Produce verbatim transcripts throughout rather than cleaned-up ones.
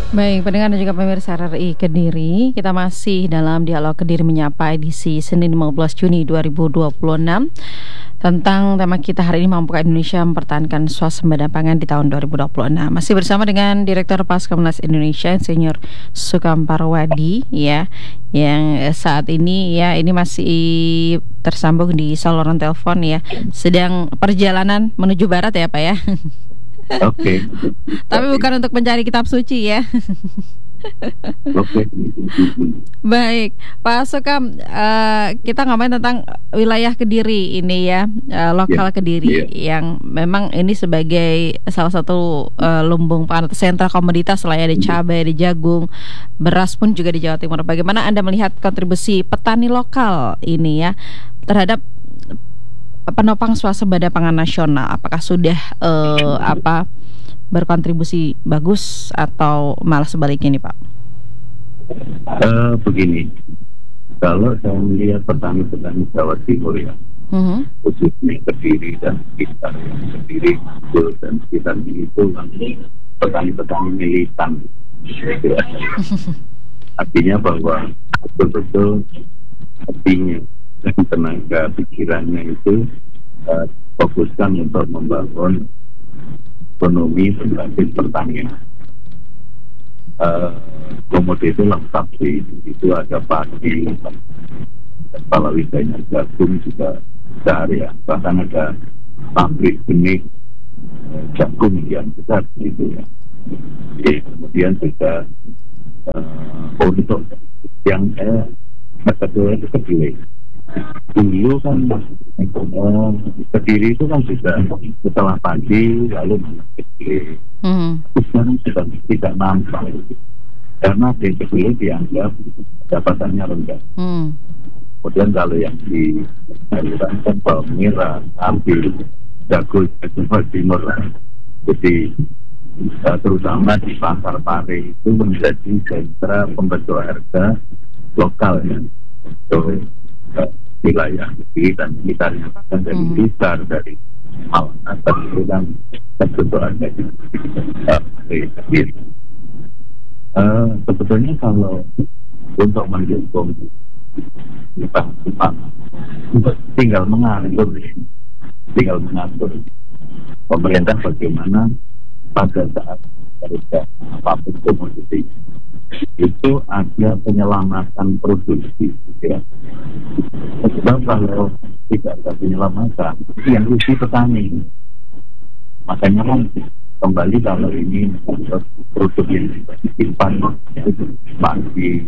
Baik, pendengar dan juga pemirsa R R I Kediri, kita masih dalam dialog Kediri Menyapa edisi Senin lima belas Juni dua ribu dua puluh enam tentang tema kita hari ini, mampukah Indonesia mempertahankan swasembada pangan di tahun dua ribu dua puluh enam. Masih bersama dengan Direktur Paskamnas Indonesia Insinyur Sukam Parwadi ya, yang saat ini ya ini masih tersambung di saluran telepon ya, sedang perjalanan menuju barat ya Pak ya. Oke. Tapi bukan untuk mencari kitab suci ya. Oke. Baik, Pak Sukam, uh, kita ngomongin tentang wilayah Kediri ini ya, uh, lokal Ya, Kediri ya. yang memang ini sebagai salah satu uh, lumbung pangan atau sentra komoditas lah ya, ada cabai, ada jagung, beras pun juga di Jawa Timur. Bagaimana Anda melihat kontribusi petani lokal ini ya terhadap penopang swasembada pangan nasional? Apakah sudah uh, apa berkontribusi bagus atau malah sebaliknya nih Pak? Uh, begini, kalau saya melihat petani-petani Jawa Timur ya, uh-huh. khususnya Kediri dan sekitar Kediri, Gul dan sekitar itu kan petani-petani militan. Artinya bahwa betul-betul hatinya dan tenaga pikirannya itu uh, fokuskan untuk membangun ekonomi berbasis pertanian. Uh, komoditi itu lengkap sih, itu ada padi, palawidanya jagung juga besar ya, bahkan ada pabrik benih uh, jagung yang besar gitu ya. Jadi, kemudian juga uh, untuk yang saya kedua itu kedelai. Dulu kan uh, Kediri itu kan juga setelah pagi lalu kedelai. Hmm. Sekarang sudah tidak nampak karena di kedelai dianggap dapatannya rendah. Hmm. Kemudian kalau yang di kan bawang merah, ambil jagung, Jawa Timur lah. Jadi uh, terutama di pasar Pare itu menjadi sentra pembentuk harga lokal ya. So, wilayah Kediri dan sekitarnya kan dari hmm. Blitar, dari Malang atas itu kan kebutuhannya di Kediri. Uh, sebetulnya kalau untuk mendukung kita tinggal mengatur, tinggal mengatur pemerintah bagaimana pada saat harga apapun komoditinya itu ada penyelamatan produksi ya. Sebab kalau tidak ada penyelamatan yang rugi petani, makanya kan kembali kalau ini produk yang disimpan bagi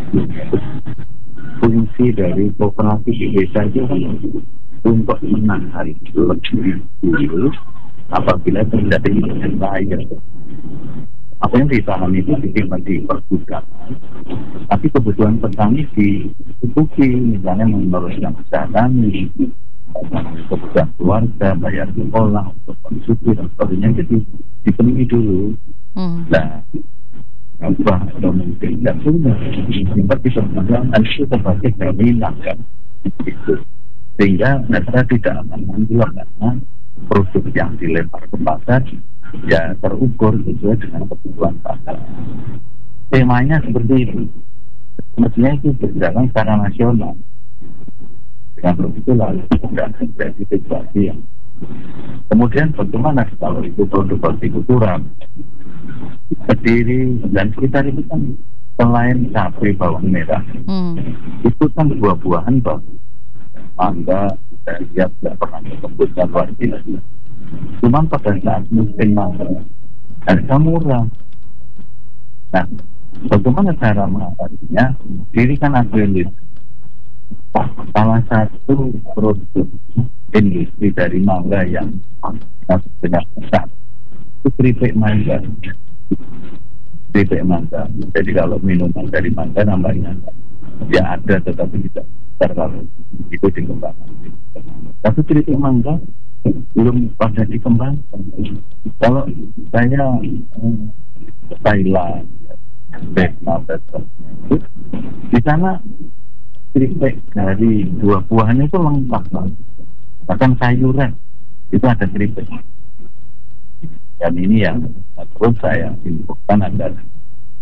fungsi dari koperasi di desa itu kan untuk menangani lebih dulu apabila terjadi yang bahaya. Apa yang ditahan itu disimpan di pergudangan, tapi kebutuhan petani dicukupi, misalnya meneruskan usaha tani, kebutuhan keluarga, bayar sekolah, untuk konsumsi dan sebagainya, jadi dipenuhi dulu. Hmm. Nah, apa atau mungkin tidak punya, sempat bisa menggunakan itu sebagai jaminan kan, itu sehingga negara tidak akan menjual karena produk yang dilempar ke pasar ya terukur sesuai dengan kebutuhan pasar. Temanya seperti itu. Mestinya itu berjalan secara nasional. Dengan begitu lalu tidak terjadi situasi yang kemudian bagaimana kalau itu produk hortikultura Kediri dan sekitar itu kan selain cabai bawang merah, hmm. itu kan buah-buahan bawang mangga, saya lihat tidak pernah disebutkan luar biasa. Cuma pada saat musim mangga harga murah. Nah, bagaimana cara mengatasinya? Diri kan agraris. Salah satu produk industri dari mangga yang sangat besar itu keripik mangga. Keripik mangga. Jadi kalau minuman dari mangga namanya ya ada, tetapi tidak terlalu itu dikembangkan. Tapi keripik mangga belum pada dikembangkan. Kalau saya hmm, Thailand, Vietnam, di sana keripik dari dua buahnya itu lengkap, bahkan sayuran itu ada keripik. Dan ini yang terus saya infokan adalah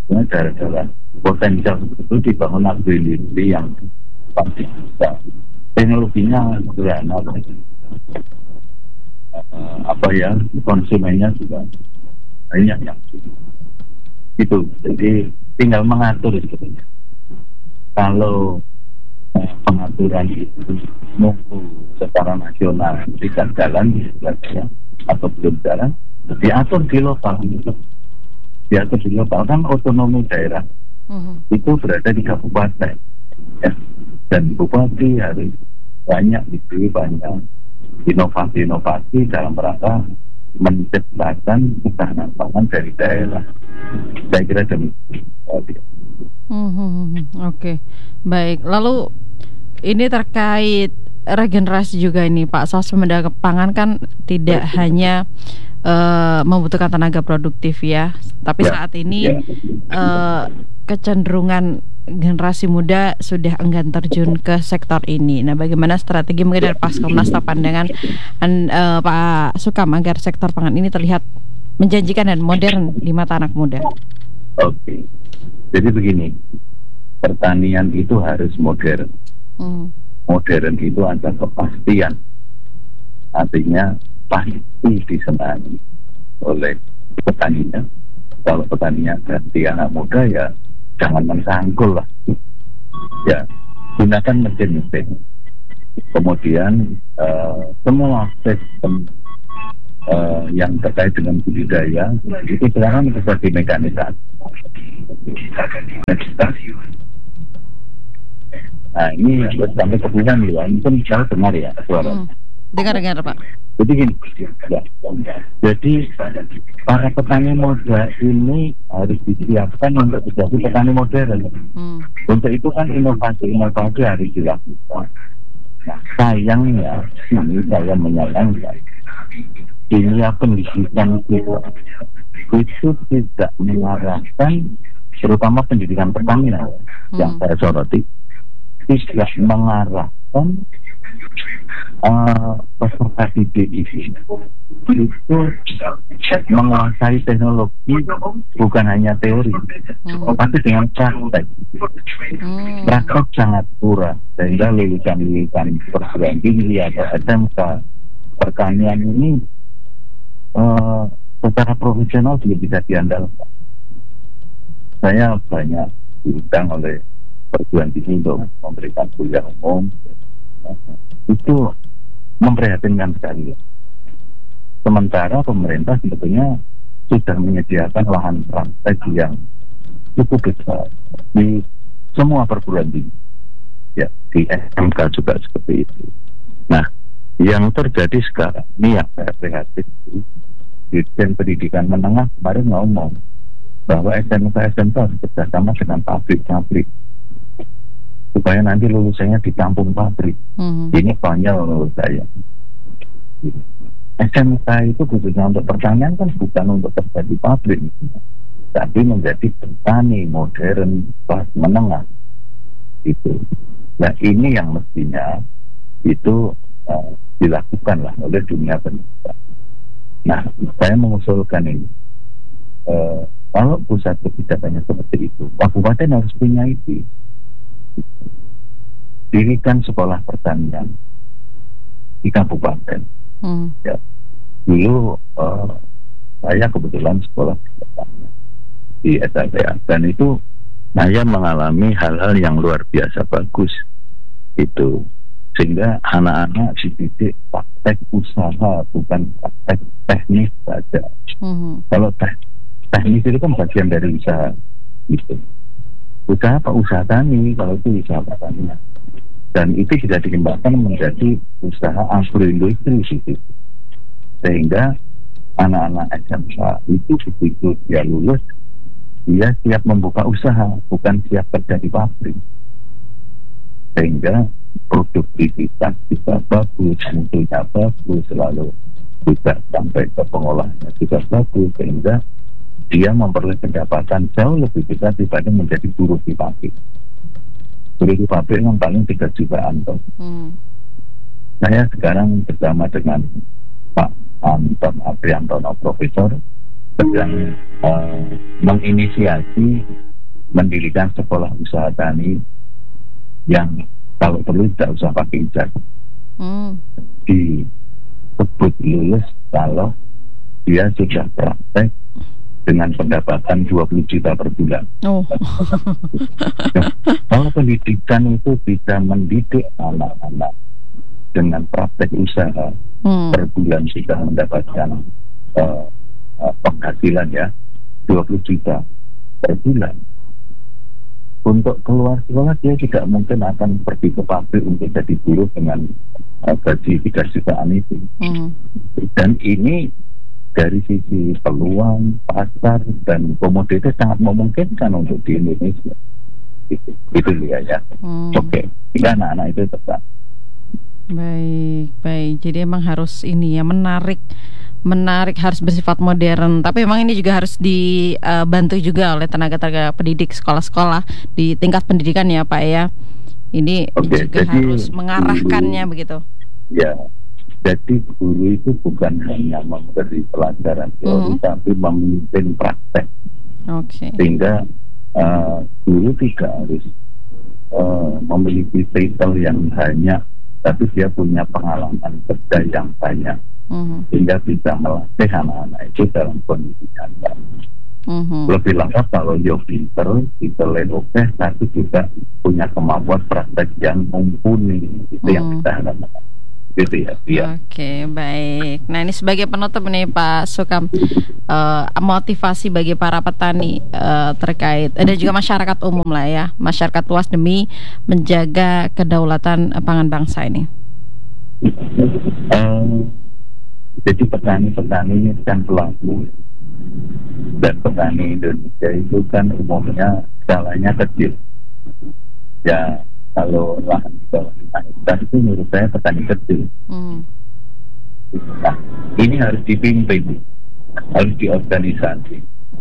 Nah, daerah-daerah potensial itu dibangun ability yang pasti bisa. Teknologinya sederhana, uh, apa ya, konsumennya juga banyak yang itu. Jadi tinggal mengatur sebetulnya. Kalau uh, pengaturan itu nunggu secara nasional tidak jalan ya, atau belum jalan, diatur di lokal. Diatur di lokal kan otonomi daerah uh-huh. itu berada di kabupaten, ya. Dan bupati harus banyak diberi banyak inovasi-inovasi dalam rangka menciptakan ketahanan pangan dari daerah. Saya kira demikian. Hmm, Oke, okay. Baik. Lalu ini terkait regenerasi juga ini Pak. Swasembada pangan kan tidak Betul. hanya uh, membutuhkan tenaga produktif ya, tapi ya. saat ini ya. uh, kecenderungan generasi muda sudah enggan terjun ke sektor ini. Nah, bagaimana strategi mungkin dari Paskomnas pandangan uh, Pak Sukam agar sektor pangan ini terlihat menjanjikan dan modern di mata anak muda? Oke, jadi begini, pertanian itu harus modern. Hmm. Modern itu ada kepastian, artinya pasti disenangi oleh petaninya. Kalau petaninya ganti anak muda ya jangan mensangkul lah, ya gunakan mesin-mesin. Kemudian uh, semua sistem uh, yang terkait dengan budidaya itu sekarang bisa dimekanisasi. Nah ini sampai ke bulan ya, mungkin bisa dengar ya suara. Hmm. Dengar-dengar Pak. Jadi gini, ya. Jadi para petani muda ini harus disiapkan untuk menjadi petani modern. Hmm. Untuk itu kan inovasi-inovasi harus dilakukan. Nah, sayangnya, ini saya menyayangkan, dunia pendidikan kita itu tidak mengarahkan, terutama pendidikan pertanian hmm. yang saya soroti, tidak mengarahkan Uh, peserta didik itu menguasai teknologi bukan hanya teori, hmm. tapi dengan praktek. Hmm. Praktek sangat kurang sehingga lulusan-lulusan perguruan tinggi atau S M K pertanian ini uh, secara profesional juga bisa diandalkan. Saya banyak diundang oleh perguruan tinggi untuk memberikan kuliah umum. Itu memprihatinkan sekali. Sementara pemerintah sebetulnya sudah menyediakan lahan praktek yang cukup besar di semua perguruan tinggi, ya di S M K juga seperti itu. Nah, yang terjadi sekarang ini yang saya prihatin, Dirjen Pendidikan Menengah kemarin ngomong bahwa S M K S M K harus bekerjasama dengan pabrik-pabrik supaya nanti lulusannya ditampung pabrik. Hmm. Ini konyol menurut saya. S M K itu khususnya untuk pertanian kan bukan untuk kerja di pabrik, tapi menjadi petani modern kelas menengah. Itu. Nah ini yang mestinya itu uh, dilakukan lah oleh dunia pendidikan. Nah saya mengusulkan ini. Uh, kalau pusat kebijakannya seperti itu, kabupaten harus punya itu. Dirikan sekolah pertanian di kabupaten. Hmm. Ya. Dulu uh, saya kebetulan sekolah pertanian di S A P A dan itu saya mengalami hal-hal yang luar biasa bagus itu, sehingga anak-anak dididik praktek usaha bukan praktek teknis saja. Hmm. Kalau te- teknis itu kan bagian dari usaha gitu. Usaha apa? Usaha tani, kalau itu usaha pertanian. Dan itu bisa dikembangkan menjadi usaha agroindustri gitu. Sehingga anak-anak S M K itu begitu dia lulus, dia siap membuka usaha, bukan siap kerja di pabrik. Sehingga produktivitas bisa bagus, mutunya bagus, selalu juga sampai ke pengolahannya juga bagus, sehingga dia memperoleh pendapatan jauh lebih besar dibanding menjadi buruh di pabrik. Buruh di pabrik yang paling tiga jutaan toh. Hmm. Saya sekarang bersama dengan Pak Anton Apriantono, Profesor, sedang uh, menginisiasi mendirikan sekolah usaha tani yang kalau perlu tidak usah pakai ijazah, hmm. disebut lulus kalau dia sudah praktek dengan pendapatan dua puluh juta per bulan. Oh. Nah, kalau pendidikan itu bisa mendidik anak-anak dengan praktek usaha, hmm. per bulan sudah mendapatkan uh, uh, penghasilan ya dua puluh juta per bulan. Untuk keluar sekolah dia tidak mungkin akan pergi ke pabrik untuk jadi buruh dengan uh, gaji tiga jutaan itu. Hmm. Dan ini dari sisi peluang pasar dan komoditas sangat memungkinkan untuk di Indonesia. Itu, itu dia ya. Hmm. Oke, okay. Anak-anak itu tetap. Baik, baik. Jadi emang harus ini ya, menarik, menarik harus bersifat modern. Tapi memang ini juga harus dibantu juga oleh tenaga-tenaga pendidik sekolah-sekolah di tingkat pendidikan ya Pak ya. Ini okay, juga jadi, harus mengarahkannya guru, begitu. Ya, jadi guru itu bukan hanya memberi pelajaran teori, mm-hmm. tapi memimpin praktek. Oke. Okay. Sehingga uh, guru tidak harus uh, memiliki titel yang banyak, tapi dia punya pengalaman kerja yang banyak, mm-hmm. sehingga bisa melatih anak-anak itu dalam kondisi nyata. Mm-hmm. Lebih lengkap kalau dia pinter, titelnya oke, tapi juga punya kemampuan praktek yang mumpuni. Itu mm-hmm. yang kita harapkan. Gitu ya, ya. Oke, baik. Nah ini sebagai penutup nih Pak Sukam, uh, motivasi bagi para petani uh, terkait dan juga masyarakat umum lah ya, masyarakat luas demi menjaga kedaulatan pangan bangsa ini. Uh, jadi petani-petani ini kan pelaku, dan petani Indonesia itu kan umumnya skalanya kecil. Ya. Kalau lahan di bawah lima hektar itu menurut saya petani kecil. Hmm. Nah, ini harus dipimpin, harus diorganisasi.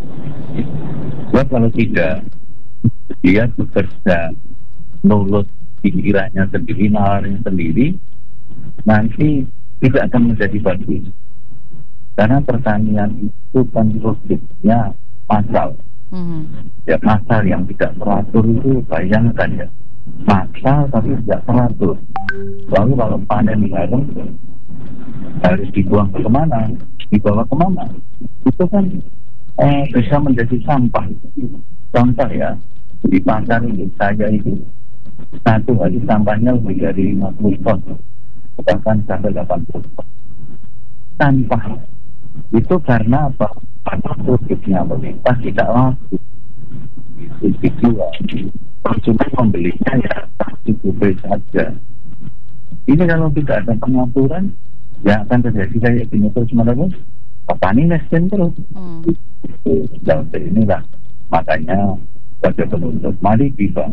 Sebab kalau tidak, dia bekerja nurut pikirannya sendiri, nalarnya sendiri, nanti tidak akan menjadi bagus. Karena pertanian itu kan produknya massal. Hmm. Ya massal yang tidak teratur itu bayangkan ya. Massal tapi tidak teratur. Lalu kalau panen bareng harus dibuang ke kemana, dibawa kemana, itu kan eh, bisa menjadi sampah. Contoh ya, di pasar ini saya itu satu hari sampahnya lebih dari lima puluh ton, bahkan sampai delapan puluh ton. Sampah itu karena apa? Karena produknya pemerintah tidak laku, itu dijual. Cuma membelinya ya cukup saja. Ini kalau tidak ada pengaturan, ya akan terjadi kayak gini terus menerus. Petani nesken terus. Hmm. Dan inilah makanya sebagai penuntut, mari kita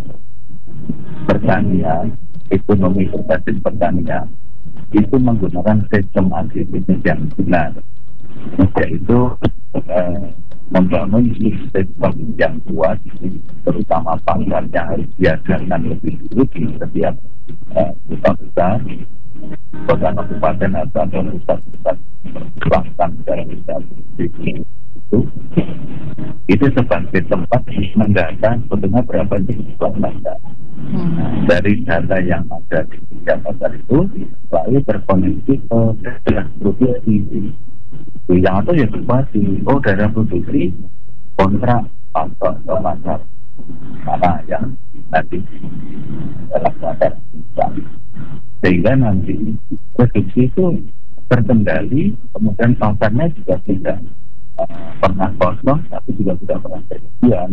pertanian, ekonomi berbasis pertanian itu menggunakan sistem agribisnis yang benar, yaitu eh, membangun sistem yang kuat, terutama pasarnya harus diajarkan lebih dulu di setiap uh, kota besar, kota kabupaten atau pusat-pusat perbankan secara besar itu. Itu sebagai tempat mendata sebetulnya berapa jumlah pasar. Hmm. Dari data yang ada di tiga pasar itu, lalu terkoneksi ke daerah provinsi. Yang itu ya berarti oh daerah produksi kontrak atau pasar mana yang nanti dalam pasar bisa, sehingga nanti produksi itu terkendali, kemudian pasarnya juga tidak uh, pernah kosong tapi juga tidak pernah tersedia.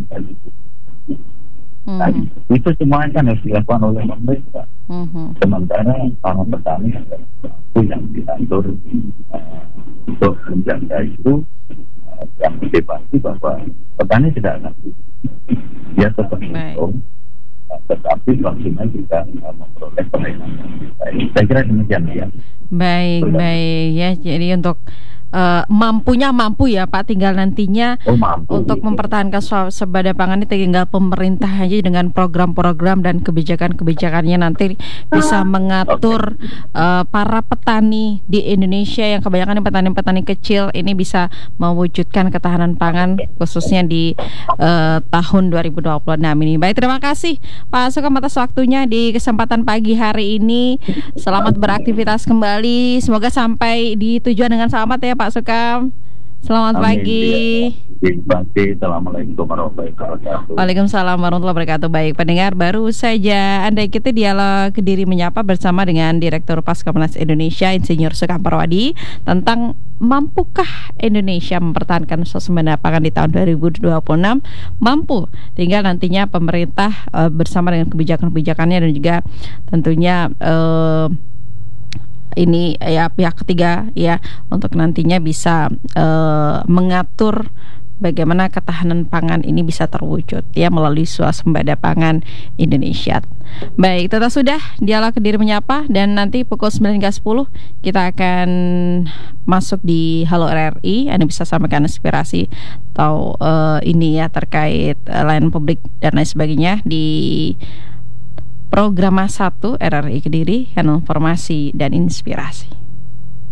Nah, hmm. itu semua kan harus dilakukan oleh pemerintah. Hmm. Sementara para petani itu yang diatur uh, untuk menjaga itu uh, yang dibagi bahwa petani tidak akan dia tetap untung, uh, tetapi maksimal juga uh, memperoleh penerimaan. Saya kira demikian ya. Baik, baik ya. Jadi untuk uh, mampunya mampu ya Pak, tinggal nantinya oh, mampu, untuk gitu. mempertahankan swasembada pangan ini tinggal pemerintah aja dengan program-program dan kebijakan-kebijakannya nanti bisa mengatur uh, para petani di Indonesia yang kebanyakan petani-petani kecil ini bisa mewujudkan ketahanan pangan khususnya di uh, tahun dua ribu dua puluh enam ini. Baik, terima kasih Pak Sukam atas waktunya di kesempatan pagi hari ini. Selamat beraktivitas kembali. Semoga sampai di tujuan dengan selamat ya Pak Sukam. Selamat Amin, pagi. Ya. Terima kasih. Assalamualaikum warahmatullahi wabarakatuh. Waalaikumsalam warahmatullahi wabarakatuh. Baik pendengar, baru saja Anda ikuti dialog Kediri Menyapa bersama dengan Direktur Paskomnas Indonesia Insinyur Sukam Parwadi tentang mampukah Indonesia mempertahankan swasembada pangan di tahun dua ribu dua puluh enam. Mampu, tinggal nantinya pemerintah uh, bersama dengan kebijakan-kebijakannya dan juga tentunya uh, ini ya pihak ketiga ya untuk nantinya bisa uh, mengatur bagaimana ketahanan pangan ini bisa terwujud ya melalui swasembada pangan Indonesia. Baik, tetap sudah dialog Kediri Menyapa dan nanti pukul sembilan hingga sepuluh kita akan masuk di Halo R R I. Anda bisa sampaikan aspirasi atau uh, ini ya terkait uh, layanan publik dan lain sebagainya di Program satu R R I Kediri, Kanal Informasi dan Inspirasi.